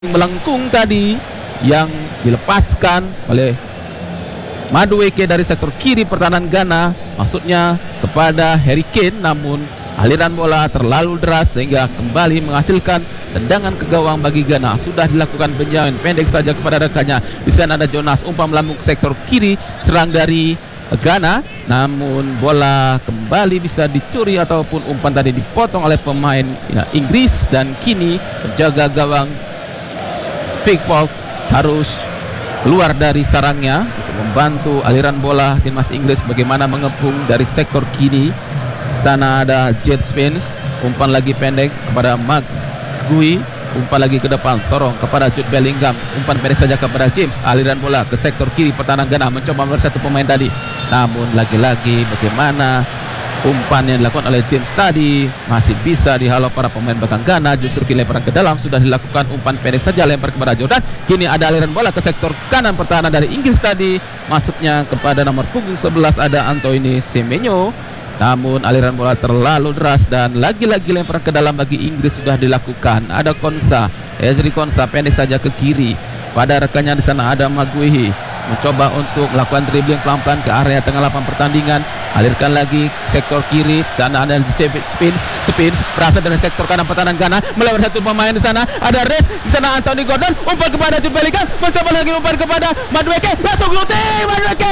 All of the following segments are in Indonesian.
melengkung tadi yang dilepaskan oleh Madueke dari sektor kiri pertahanan Ghana, maksudnya kepada Harry Kane, namun aliran bola terlalu deras sehingga kembali menghasilkan tendangan ke gawang bagi Ghana. Sudah dilakukan Benjamin, pendek saja kepada rekannya. Di sana ada Jonas, umpan melambung sektor kiri, serang dari Ghana, namun bola kembali bisa dicuri ataupun umpan tadi dipotong oleh pemain Inggris, dan kini penjaga gawang Pickford harus keluar dari sarangnya untuk membantu aliran bola timnas Inggris bagaimana mengepung dari sektor kiri. Sana ada Jet Spence, umpan lagi pendek kepada Mark Gui, umpan lagi ke depan, sorong kepada Jude Bellingham, umpan pendek saja kepada James. Aliran bola ke sektor kiri pertahanan Ghana, mencoba melihat satu pemain tadi, namun lagi-lagi bagaimana umpan yang dilakukan oleh James tadi masih bisa dihalau para pemain belakang Ghana. Justru kini lemparan ke dalam sudah dilakukan, umpan pendek saja lempar kepada Jordan. Kini ada aliran bola ke sektor kanan pertahanan dari Inggris tadi, masuknya kepada nomor punggung 11 ada Antoine Semenyo, namun aliran bola terlalu deras dan lagi-lagi lemparan ke dalam bagi Inggris sudah dilakukan. Ada Konsa, Ezri Konsa pendek saja ke kiri pada rekannya. Di sana ada Maguire, mencoba untuk melakukan dribbling pelan-pelan ke area tengah lapangan pertandingan, alirkan lagi sektor kiri. Sana ada Spins berasal dari sektor kanan pertahanan Ghana, melewati satu pemain. Di sana ada Rez, di sana Anthony Gordon, umpan kepada Jude Bellingham, mencoba lagi umpan kepada Madueke, langsung shooting Madueke.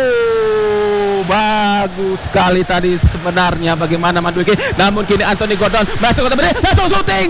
Bagus sekali tadi sebenarnya bagaimana Madueke, namun kini Anthony Gordon masuk ke tempat, langsung shooting.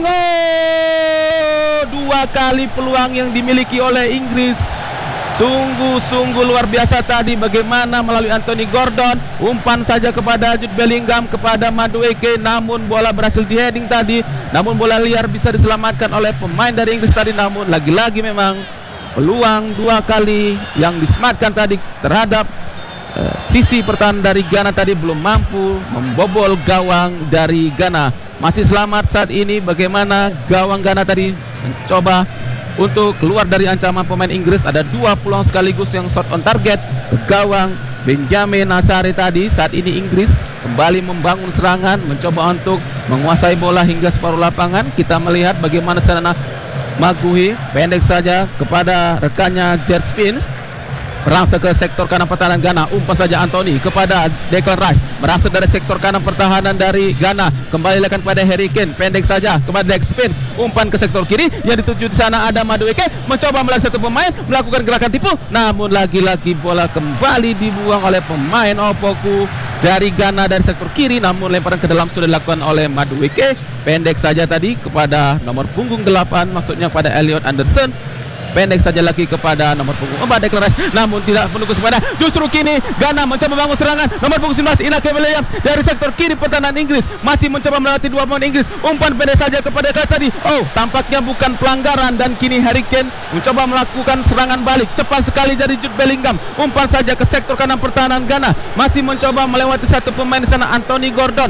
Dua kali peluang yang dimiliki oleh Inggris. Sungguh-sungguh luar biasa tadi bagaimana melalui Anthony Gordon, umpan saja kepada Jude Bellingham, kepada Madueke, namun bola berhasil di-heading tadi, namun bola liar bisa diselamatkan oleh pemain dari Inggris tadi. Namun lagi-lagi memang peluang dua kali yang disematkan tadi terhadap sisi pertahanan dari Ghana tadi belum mampu membobol gawang dari Ghana. Masih selamat saat ini bagaimana gawang Ghana tadi mencoba untuk keluar dari ancaman pemain Inggris. Ada dua peluang sekaligus yang shot on target ke gawang Benjamin Nasare tadi. Saat ini Inggris kembali membangun serangan, mencoba untuk menguasai bola hingga separuh lapangan. Kita melihat bagaimana sana Maguire pendek saja kepada rekannya Jet Spence, merangsek ke sektor kanan pertahanan Ghana, umpan saja Anthony kepada Declan Rice, merangsek dari sektor kanan pertahanan dari Ghana, kembali lekan kepada Harry Kane, pendek saja kepada Dex Spence, umpan ke sektor kiri yang dituju. Di sana ada Madueke, mencoba melihat satu pemain melakukan gerakan tipu, namun lagi-lagi bola kembali dibuang oleh pemain Opoku dari Ghana dari sektor kiri, namun lemparan ke dalam sudah dilakukan oleh Madueke, pendek saja tadi kepada nomor punggung 8, maksudnya kepada Elliot Anderson, pendek saja lagi kepada nomor punggung 4 Declan Rice, namun tidak menunggu kepada. Justru kini Ghana mencoba bangun serangan, nomor punggung 19 Inaki Williams dari sektor kiri pertahanan Inggris masih mencoba melewati dua pemain Inggris, umpan pendek saja kepada Kasadi. Tampaknya bukan pelanggaran, dan kini Harry Kane mencoba melakukan serangan balik cepat sekali dari Jude Bellingham, umpan saja ke sektor kanan pertahanan Ghana, masih mencoba melewati satu pemain di sana Anthony Gordon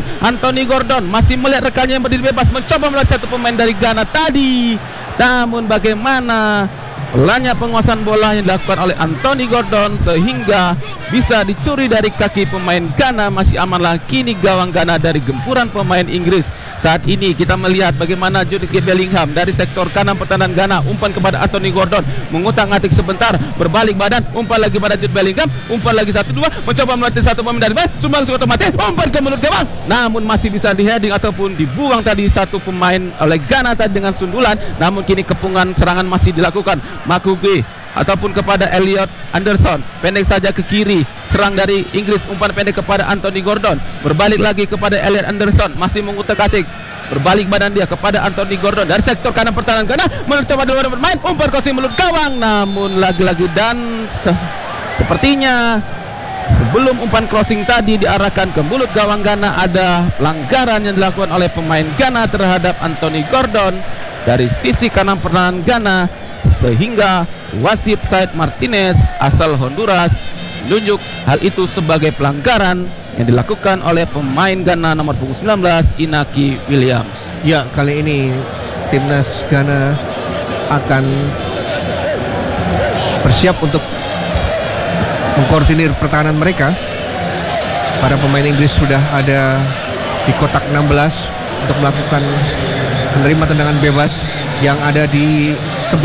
masih melihat rekannya yang berdiri bebas, mencoba melewati satu pemain dari Ghana tadi, namun bagaimana pelannya penguasaan bola yang dilakukan oleh Anthony Gordon sehingga bisa dicuri dari kaki pemain Ghana. Masih amanlah kini gawang Ghana dari gempuran pemain Inggris. Saat ini kita melihat bagaimana Jude Bellingham dari sektor kanan pertahanan Ghana, umpan kepada Anthony Gordon, mengutak-ngatik sebentar, berbalik badan, umpan lagi pada Jude Bellingham, umpan lagi 1-2, mencoba melatih satu pemain dari bawah, sumbang otomatis, umpan ke mulut gawang, namun masih bisa di-heading ataupun dibuang tadi satu pemain oleh Ghana tadi dengan sundulan. Namun kini kepungan serangan masih dilakukan. Maguire ataupun kepada Elliot Anderson, pendek saja ke kiri, serang dari Inggris, umpan pendek kepada Anthony Gordon, berbalik lagi kepada Elliot Anderson, masih mengutak-atik, berbalik badan dia kepada Anthony Gordon dari sektor kanan pertahanan Ghana, mencoba dua bermain, umpan crossing mulut gawang, namun lagi-lagi dan sepertinya sebelum umpan crossing tadi diarahkan ke mulut gawang Ghana, ada pelanggaran yang dilakukan oleh pemain Ghana terhadap Anthony Gordon dari sisi kanan pertahanan Ghana, sehingga wasit Said Martinez asal Honduras menunjuk hal itu sebagai pelanggaran yang dilakukan oleh pemain Ghana nomor punggung 19 Inaki Williams. Ya, kali ini timnas Ghana akan bersiap untuk mengkoordinir pertahanan mereka. Para pemain Inggris sudah ada di kotak 16 untuk melakukan menerima tendangan bebas. yang ada di sebelah